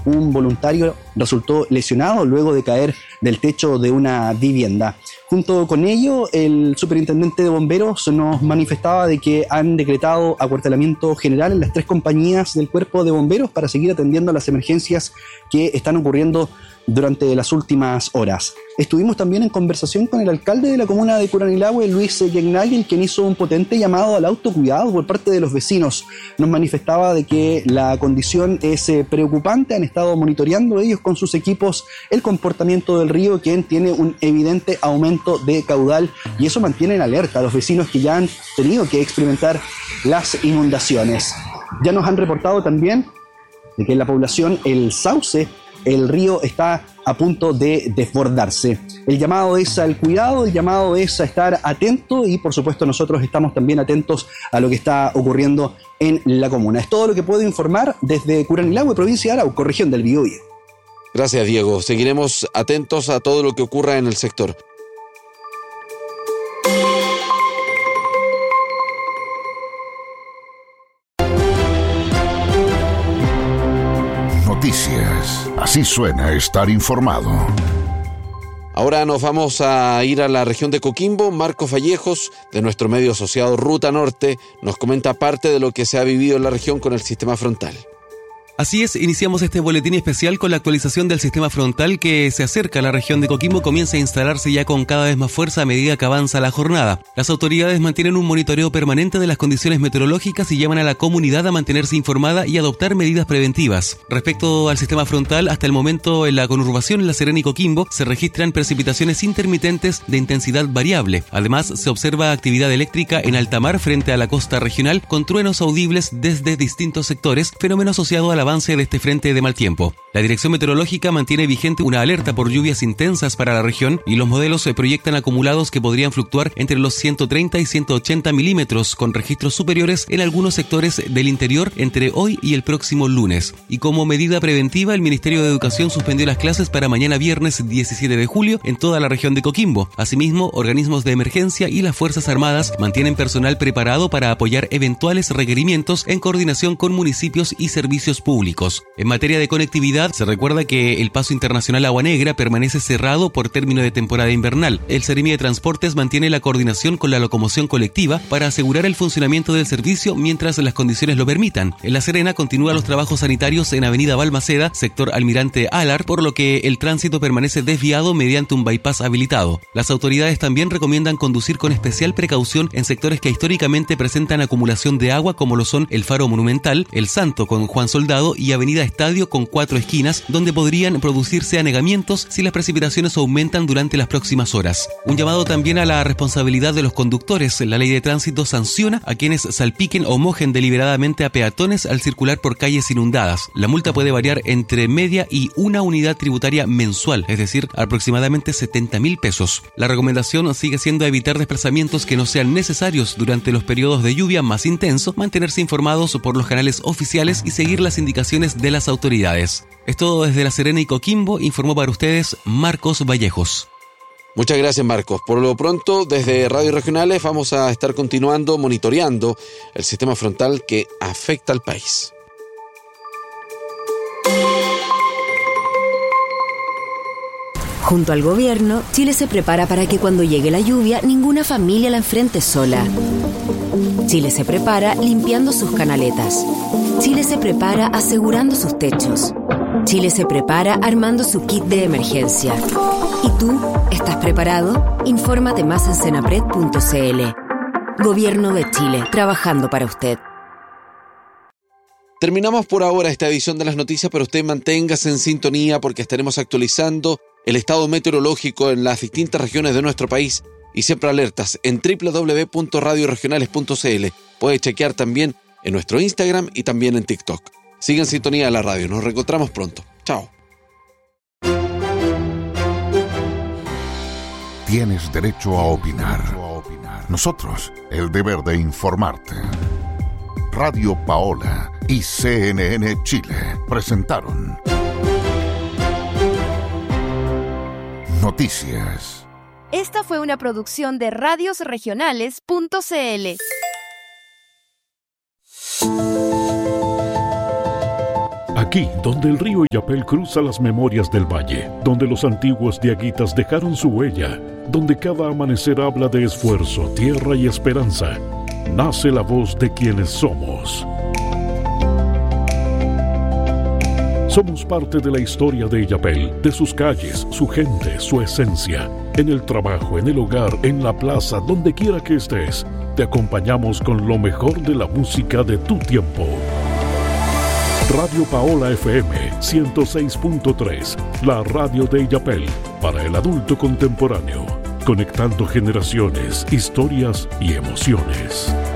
un voluntario resultó lesionado luego de caer del techo de una vivienda. Junto con ello, el superintendente de bomberos nos manifestaba de que han decretado acuartelamiento general en las 3 compañías del cuerpo de bomberos para seguir atendiendo a las emergencias que están ocurriendo durante las últimas horas. Estuvimos también en conversación con el alcalde de la comuna de Curanilahue, Luis Yegnagel, quien hizo un potente llamado al autocuidado por parte de los vecinos. Nos manifestaba de que la condición es preocupante, han estado monitoreando ellos con sus equipos el comportamiento del río, quien tiene un evidente aumento de caudal, y eso mantiene en alerta a los vecinos que ya han tenido que experimentar las inundaciones. Ya nos han reportado también de que en la población El Sauce el río está a punto de desbordarse. El llamado es al cuidado, el llamado es a estar atento, y por supuesto nosotros estamos también atentos a lo que está ocurriendo en la comuna. Es todo lo que puedo informar desde Curanilahue, provincia de Arauco, región del Biobío. Gracias, Diego. Seguiremos atentos a todo lo que ocurra en el sector. Noticias. Así suena estar informado. Ahora nos vamos a ir a la región de Coquimbo. Marcos Vallejos, de nuestro medio asociado Ruta Norte, nos comenta parte de lo que se ha vivido en la región con el sistema frontal. Así es, iniciamos este boletín especial con la actualización del sistema frontal que se acerca a la región de Coquimbo, comienza a instalarse ya con cada vez más fuerza a medida que avanza la jornada. Las autoridades mantienen un monitoreo permanente de las condiciones meteorológicas y llaman a la comunidad a mantenerse informada y adoptar medidas preventivas. Respecto al sistema frontal, hasta el momento en la conurbación en La Serena y Coquimbo se registran precipitaciones intermitentes de intensidad variable. Además, se observa actividad eléctrica en alta mar frente a la costa regional con truenos audibles desde distintos sectores, fenómeno asociado a la avance de este frente de mal tiempo. La Dirección Meteorológica mantiene vigente una alerta por lluvias intensas para la región y los modelos se proyectan acumulados que podrían fluctuar entre los 130 y 180 milímetros, con registros superiores en algunos sectores del interior entre hoy y el próximo lunes. Y como medida preventiva, el Ministerio de Educación suspendió las clases para mañana viernes 17 de julio en toda la región de Coquimbo. Asimismo, organismos de emergencia y las Fuerzas Armadas mantienen personal preparado para apoyar eventuales requerimientos en coordinación con municipios y servicios públicos. En materia de conectividad, se recuerda que el paso internacional Agua Negra permanece cerrado por término de temporada invernal. El Seremi de Transportes mantiene la coordinación con la locomoción colectiva para asegurar el funcionamiento del servicio mientras las condiciones lo permitan. En La Serena continúan los trabajos sanitarios en Avenida Balmaceda, sector Almirante Alar, por lo que el tránsito permanece desviado mediante un bypass habilitado. Las autoridades también recomiendan conducir con especial precaución en sectores que históricamente presentan acumulación de agua, como lo son el Faro Monumental, El Santo con Juan Soldado y Avenida Estadio con 4 esquinas, donde podrían producirse anegamientos si las precipitaciones aumentan durante las próximas horas. Un llamado también a la responsabilidad de los conductores. La ley de tránsito sanciona a quienes salpiquen o mojen deliberadamente a peatones al circular por calles inundadas. La multa puede variar entre media y una unidad tributaria mensual, es decir, aproximadamente 70.000 pesos. La recomendación sigue siendo evitar desplazamientos que no sean necesarios durante los periodos de lluvia más intensos, mantenerse informados por los canales oficiales y seguir las indicaciones de las autoridades. Es todo desde La Serena y Coquimbo, informó para ustedes Marcos Vallejos. Muchas gracias, Marcos. Por lo pronto, desde Radio Regionales vamos a estar continuando monitoreando el sistema frontal que afecta al país. Junto al gobierno, Chile se prepara para que cuando llegue la lluvia, ninguna familia la enfrente sola. Chile se prepara limpiando sus canaletas. Chile se prepara asegurando sus techos. Chile se prepara armando su kit de emergencia. ¿Y tú? ¿Estás preparado? Infórmate más en senapred.cl. Gobierno de Chile, trabajando para usted. Terminamos por ahora esta edición de las noticias, pero usted manténgase en sintonía porque estaremos actualizando el estado meteorológico en las distintas regiones de nuestro país y siempre alertas en www.radioregionales.cl. Puede chequear también en nuestro Instagram y también en TikTok. Sigue en sintonía de la radio. Nos reencontramos pronto. Chao. Tienes derecho a opinar. Nosotros, el deber de informarte. Radio Paola y CNN Chile presentaron Noticias. Esta fue una producción de radiosregionales.cl. Aquí, donde el río Illapel cruza las memorias del valle, donde los antiguos diaguitas dejaron su huella, donde cada amanecer habla de esfuerzo, tierra y esperanza, nace la voz de quienes somos. Somos parte de la historia de Illapel, de sus calles, su gente, su esencia. En el trabajo, en el hogar, en la plaza, donde quiera que estés, te acompañamos con lo mejor de la música de tu tiempo. Radio Paola FM 106.3, la radio de Illapel, para el adulto contemporáneo, conectando generaciones, historias y emociones.